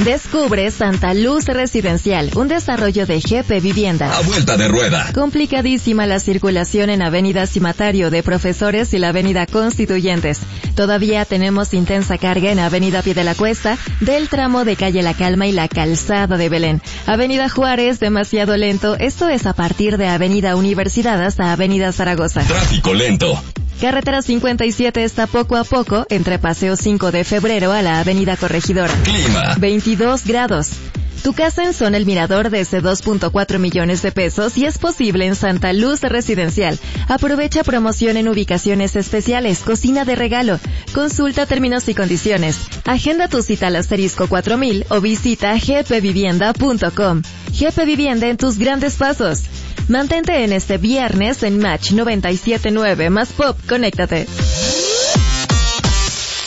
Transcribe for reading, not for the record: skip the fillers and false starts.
Descubre Santa Luz Residencial, un desarrollo de GP Vivienda. A vuelta de rueda. Complicadísima la circulación en Avenida Cimatario de Profesores y la Avenida Constituyentes. Todavía tenemos intensa carga en Avenida Pie de la Cuesta, del tramo de Calle La Calma y la Calzada de Belén. Avenida Juárez, demasiado lento, esto es a partir de Avenida Universidad hasta Avenida Zaragoza. Tráfico lento. Carretera 57 está poco a poco entre Paseo 5 de Febrero a la Avenida Corregidora. Clima. 22 grados. Tu casa en Zona El Mirador desde 2.4 millones de pesos y es posible en Santa Luz Residencial. Aprovecha promoción en ubicaciones especiales, cocina de regalo. Consulta términos y condiciones. Agenda tu cita al *4000 o visita gpvivienda.com. GP Vivienda en tus grandes pasos. Mantente en este viernes en Match 97.9 más Pop. Conéctate.